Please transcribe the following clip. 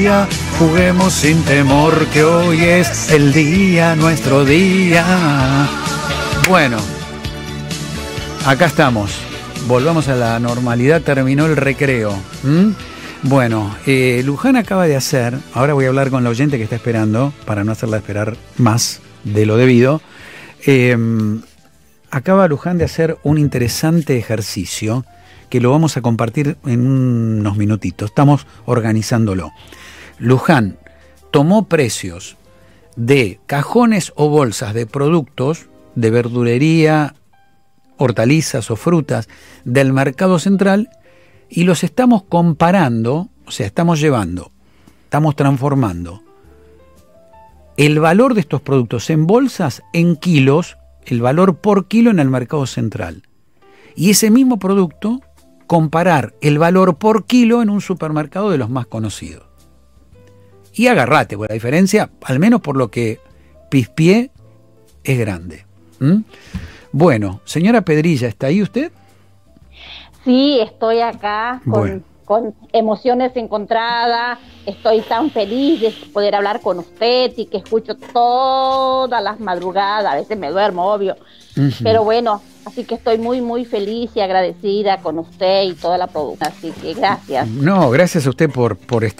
día, juguemos sin temor que hoy es el día, nuestro día. Bueno, acá estamos. Volvamos a la normalidad, terminó el recreo. Bueno, Luján acaba de hacer, ahora voy a hablar con la oyente que está esperando, para no hacerla esperar más de lo debido. Acaba Luján de hacer un interesante ejercicio que lo vamos a compartir en unos minutitos. Estamos organizándolo. Luján tomó precios de cajones o bolsas de productos de verdulería, hortalizas o frutas del mercado central y los estamos comparando, o sea, estamos transformando el valor de estos productos en bolsas en kilos, el valor por kilo en el mercado central. Y ese mismo producto, comparar el valor por kilo en un supermercado de los más conocidos. Y agarrate, porque la diferencia, al menos por lo que pispié, es grande. Bueno, señora Pedrilla, ¿está ahí usted? Sí, estoy acá con emociones encontradas. Estoy tan feliz de poder hablar con usted y que escucho todas las madrugadas. A veces me duermo, obvio. Pero bueno, así que estoy muy, muy feliz y agradecida con usted y toda la producción. Así que gracias. No, gracias a usted por estar